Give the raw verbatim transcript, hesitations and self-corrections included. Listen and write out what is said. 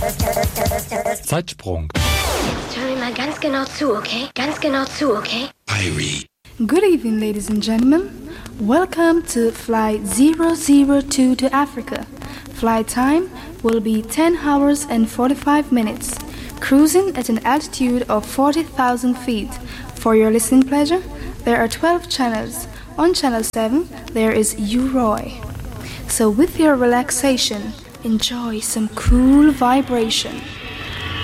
Zeitsprung. Jetzt hör mir mal ganz genau zu, okay? Ganz genau zu, okay? Irie. Good evening, ladies and gentlemen. Welcome to Flight zero zero two to Africa. Flight time will be ten hours and forty-five minutes, cruising at an altitude of forty thousand feet. For your listening pleasure, there are twelve channels. On channel seven, there is U R O Y. So with your relaxation, enjoy some cool vibration.